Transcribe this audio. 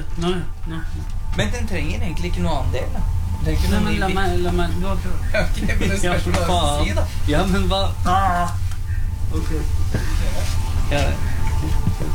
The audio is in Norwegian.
Nå. Men den trenger egentlig ikke noe annen del, da. Nei, men la meg nå. Ok, men det spørs hva du si, da. Ja, men hva? Ok. Ja,